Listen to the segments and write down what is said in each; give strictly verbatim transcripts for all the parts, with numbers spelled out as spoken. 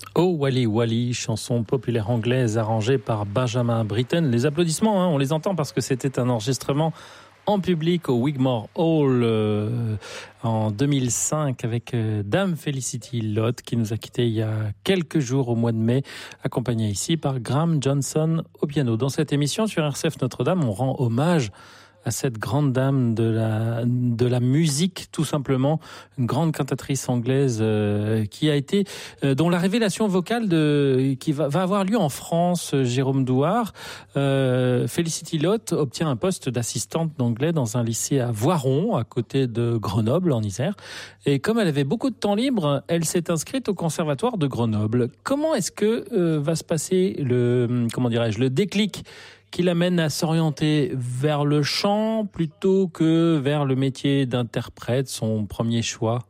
Oh Wally Wally, chanson populaire anglaise arrangée par Benjamin Britten. Les applaudissements, hein, on les entend parce que c'était un enregistrement en public au Wigmore Hall euh, en deux mille cinq avec euh, Dame Felicity Lott qui nous a quittés il y a quelques jours au mois de mai, accompagnée ici par Graham Johnson au piano. Dans cette émission sur R C F Notre-Dame, on rend hommage à cette grande dame de la de la musique, tout simplement, une grande cantatrice anglaise euh, qui a été euh, dont la révélation vocale de qui va, va avoir lieu en France, Jérôme Douard. Euh, Felicity Lott obtient un poste d'assistante d'anglais dans un lycée à Voiron, à côté de Grenoble en Isère. Et comme elle avait beaucoup de temps libre, elle s'est inscrite au conservatoire de Grenoble. Comment est-ce que euh, va se passer le comment dirais-je le déclic qui l'amène à s'orienter vers le chant plutôt que vers le métier d'interprète, son premier choix?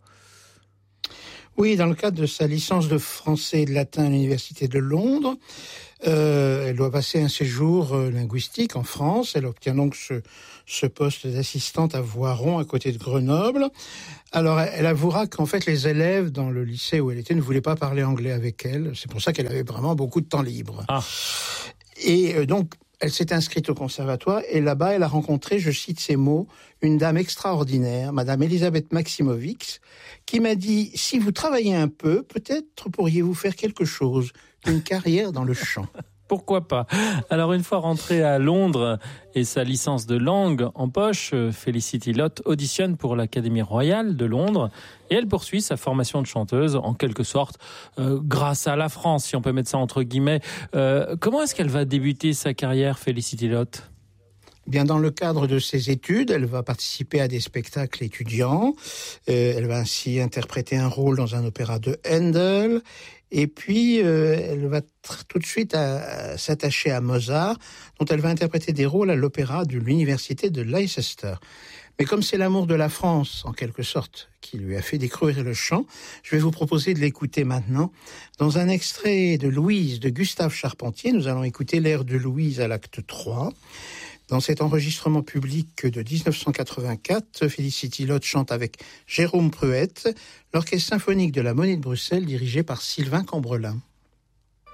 Oui, dans le cadre de sa licence de français et de latin à l'Université de Londres, euh, elle doit passer un séjour euh, linguistique en France. Elle obtient donc ce, ce poste d'assistante à Voiron, à côté de Grenoble. Alors, elle avouera qu'en fait, les élèves dans le lycée où elle était ne voulaient pas parler anglais avec elle. C'est pour ça qu'elle avait vraiment beaucoup de temps libre. Ah. Et euh, donc, elle s'est inscrite au conservatoire et là-bas, elle a rencontré, je cite ces mots, une dame extraordinaire, Madame Elisabeth Maximovics, qui m'a dit « Si vous travaillez un peu, peut-être pourriez-vous faire quelque chose, une carrière dans le chant. » Pourquoi pas? Alors, une fois rentrée à Londres et sa licence de langue en poche, Felicity Lott auditionne pour l'Académie royale de Londres et elle poursuit sa formation de chanteuse, en quelque sorte, euh, grâce à la France, si on peut mettre ça entre guillemets. Euh, comment est-ce qu'elle va débuter sa carrière, Felicity Lott? Bien, dans le cadre de ses études, elle va participer à des spectacles étudiants. Euh, elle va ainsi interpréter un rôle dans un opéra de Handel. Et puis, euh, elle va tr- tout de suite à, à s'attacher à Mozart, dont elle va interpréter des rôles à l'opéra de l'université de Leicester. Mais comme c'est l'amour de la France, en quelque sorte, qui lui a fait découvrir le chant, je vais vous proposer de l'écouter maintenant. Dans un extrait de Louise de Gustave Charpentier, nous allons écouter l'air de Louise à l'acte trois. Dans cet enregistrement public de dix-neuf cent quatre-vingt-quatre, Felicity Lott chante avec Jérôme Pruett, l'Orchestre symphonique de la Monnaie de Bruxelles dirigé par Sylvain Cambrelin.